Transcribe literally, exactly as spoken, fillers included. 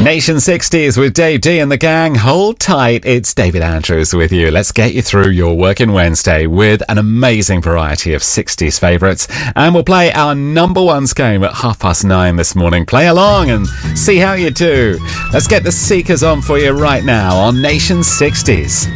Nation sixties with Dave D and the gang. Hold tight. It's David Andrews with you. Let's get you through your working Wednesday with an amazing variety of sixties favourites. And we'll play our number ones game at half past nine this morning. Play along and see how you do. Let's get the Seekers on for you right now on Nation sixties.